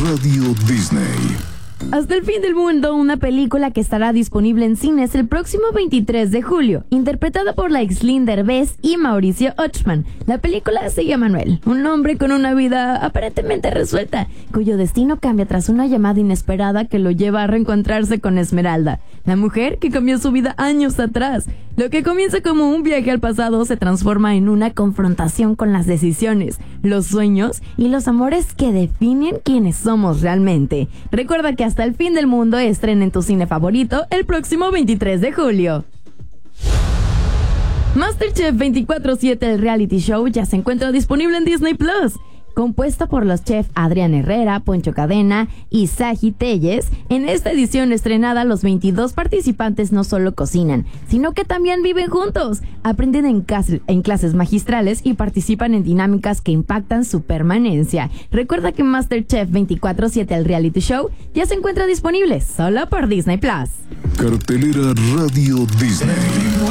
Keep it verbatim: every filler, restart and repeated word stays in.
Radio Disney. Hasta el fin del mundo, una película que estará disponible en cines el próximo veintitrés de julio, interpretada por la ex-Lynn Derbez y Mauricio Ochman. La película sigue a Manuel, un hombre con una vida aparentemente resuelta, cuyo destino cambia tras una llamada inesperada que lo lleva a reencontrarse con Esmeralda, la mujer que cambió su vida años atrás. Lo que comienza como un viaje al pasado se transforma en una confrontación con las decisiones, los sueños y los amores que definen quiénes somos realmente. Recuerda que Hasta el fin del mundo estrena en tu cine favorito el próximo veintitrés de julio. MasterChef veinticuatro siete, el reality show, ya se encuentra disponible en Disney Plus. Compuesto por los chefs Adrián Herrera, Poncho Cadena y Saji Telles, en esta edición estrenada los veintidós participantes no solo cocinan, sino que también viven juntos, aprenden en, cas- en clases magistrales y participan en dinámicas que impactan su permanencia. Recuerda que MasterChef veinticuatro siete, el reality show, ya se encuentra disponible solo por Disney Plus. Cartelera Radio Disney.